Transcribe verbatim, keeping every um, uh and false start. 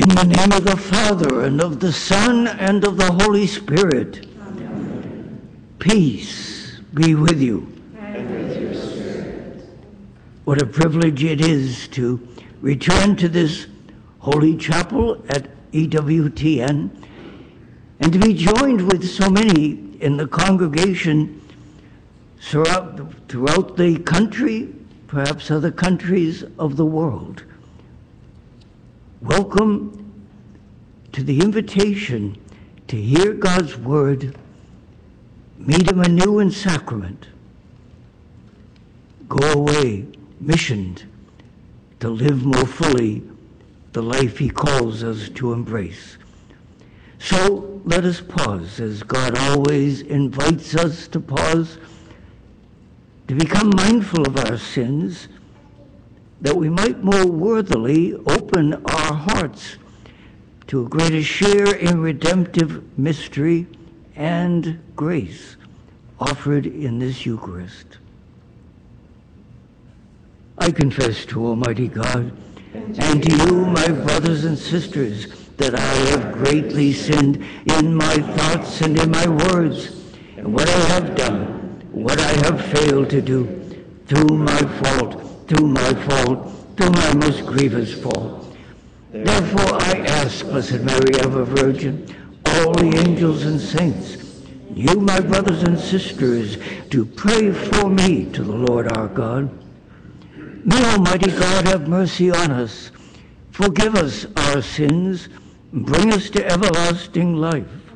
In the name of the Father, and of the Son, and of the Holy Spirit. Amen. Peace be with you. And with your spirit. What a privilege it is to return to this holy chapel at E W T N and to be joined with so many in the congregation throughout, throughout the country, perhaps other countries of the world. Welcome to the invitation to hear God's word, meet him anew in sacrament, go away missioned to live more fully the life he calls us to embrace. So let us pause, as God always invites us to pause, to become mindful of our sins, that we might more worthily open our hearts to a greater share in redemptive mystery and grace offered in this Eucharist. I confess to Almighty God and to you, my brothers and sisters, that I have greatly sinned in my thoughts and in my words, and what I have done, what I have failed to do, through my fault, through my fault, through my most grievous fault. Therefore I ask, Blessed Mary, ever Virgin, all the angels and saints, you, my brothers and sisters, to pray for me to the Lord our God. May Almighty God have mercy on us, forgive us our sins, and bring us to everlasting life.